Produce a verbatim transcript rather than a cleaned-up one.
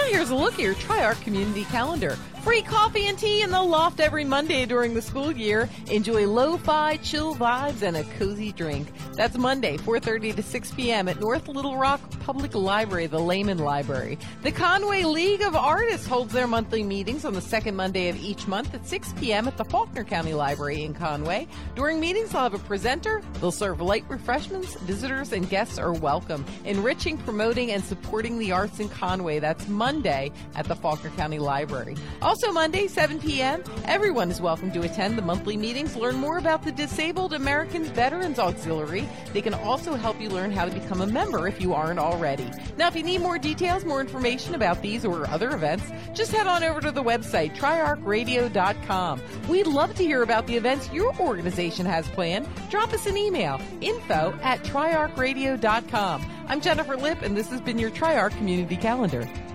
here's a look at your Tri-Arc Community Calendar. Free coffee and tea in the loft every Monday during the school year. Enjoy lo-fi, chill vibes, and a cozy drink. That's Monday, four thirty to six p.m. at North Little Rock Public Library, the Lehman Library. The Conway League of Artists holds their monthly meetings on the second Monday of each month at six p.m. at the Faulkner County Library in Conway. During meetings, they'll have a presenter. They'll serve light refreshments. Visitors and guests are welcome. Enriching, promoting, and supporting the arts in Conway. That's Monday at the Faulkner County Library. Also Monday, seven p.m., everyone is welcome to attend the monthly meetings. Learn more about the Disabled Americans Veterans Auxiliary. They can also help you learn how to become a member if you aren't already. Now, if you need more details, more information about these or other events, just head on over to the website, tri arc radio dot com. We'd love to hear about the events your organization has planned. Drop us an email, info at tri arc radio dot com. I'm Jennifer Lipp, and this has been your Tri-Arc Community Calendar.